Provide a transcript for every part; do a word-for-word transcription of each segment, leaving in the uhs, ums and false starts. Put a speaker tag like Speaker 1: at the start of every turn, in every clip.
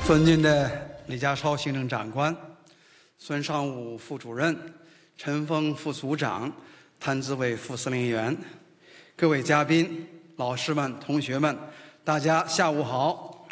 Speaker 1: 尊敬的李家超行政长官、孙尚武副主任、陈峰副组长、谭志伟副司令员、各位嘉宾、老师们、同学们，大家下午好。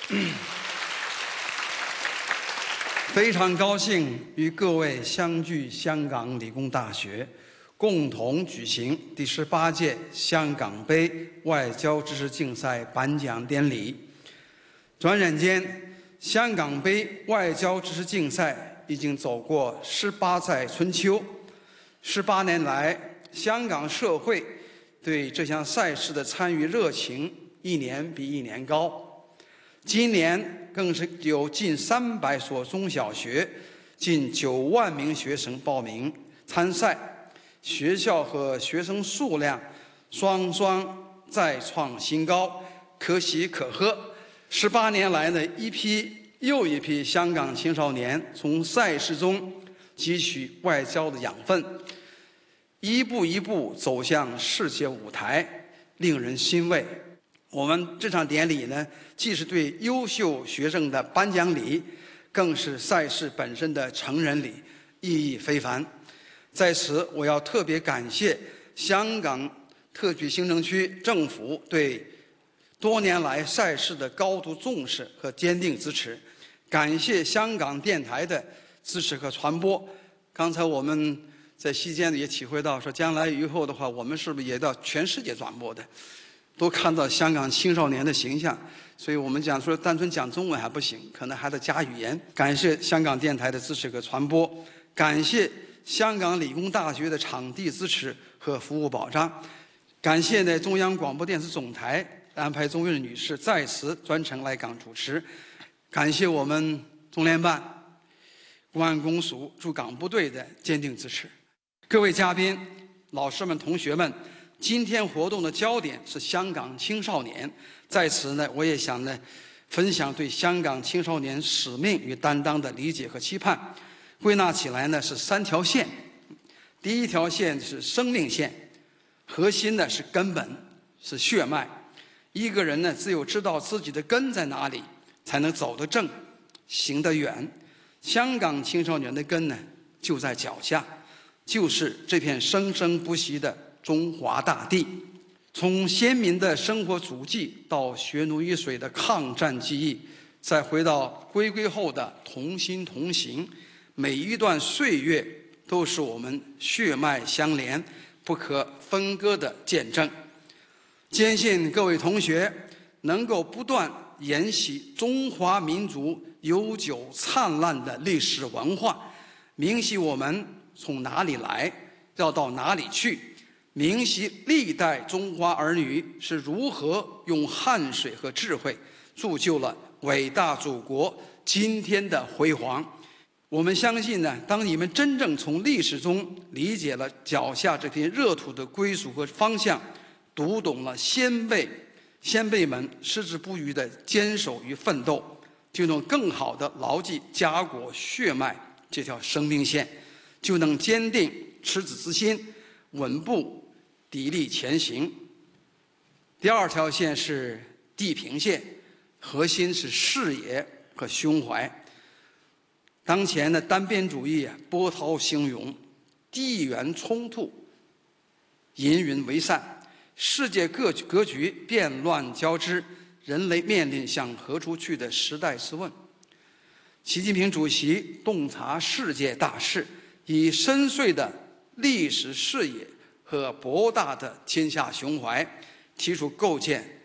Speaker 1: 非常高兴与各位相聚香港理工大学，共同举行第十八届香港杯外交知识竞赛颁奖典礼。转眼间，香港杯外交知识竞赛已经走过十八载春秋。十八年来，香港社会对这项赛事的参与热情一年比一年高。今年更是有近三百所中小学、近九万名学生报名参赛，学校和学生数量双双再创新高，可喜可贺。十八年来呢，一批又一批香港青少年从赛事中汲取外交的养分，一步一步走向世界舞台，令人欣慰。我们这场典礼呢，既是对优秀学生的颁奖礼，更是赛事本身的成人礼，意义非凡。在此，我要特别感谢香港特区行政区政府对多年来赛事的高度重视和坚定支持，感谢香港电台的支持和传播。刚才我们在席间也体会到，说将来以后的话，我们是不是也到全世界转播的，都看到香港青少年的形象。所以我们讲说单纯讲中文还不行，可能还得加语言。感谢香港电台的支持和传播，感谢香港理工大学的场地支持和服务保障，感谢呢中央广播电视总台安排钟韵女士在此专程来港主持，感谢我们中联办、公安公署驻港部队的坚定支持。各位嘉宾、老师们、同学们，今天活动的焦点是香港青少年，在此呢，我也想呢分享对香港青少年使命与担当的理解和期盼。归纳起来呢是三条线，第一条线是生命线，核心呢是根本，是血脉。一个人呢，只有知道自己的根在哪里，才能走得正，行得远。香港青少年的根呢，就在脚下，就是这片生生不息的中华大地。从先民的生活足迹到血浓于水的抗战记忆，再回到归归后的同心同行，每一段岁月都是我们血脉相连、不可分割的见证。坚信各位同学能够不断沿袭中华民族悠久灿烂的历史文化，明晰我们从哪里来，要到哪里去，明晰历代中华儿女是如何用汗水和智慧铸就了伟大祖国今天的辉煌。我们相信呢，当你们真正从历史中理解了脚下这片热土的归属和方向，读懂了先辈先辈们矢志不渝的坚守与奋斗，就能更好地牢记家国血脉这条生命线，就能坚定赤子之心，稳步砥砺前行。第二条线是地平线，核心是视野和胸怀。当前的单边主义啊，波涛汹涌，地缘冲突阴云为散，世界各格局变乱交织，人类面临向何处去的时代之问。习近平主席洞察世界大势，以深邃的历史视野和博大的天下胸怀，提出构建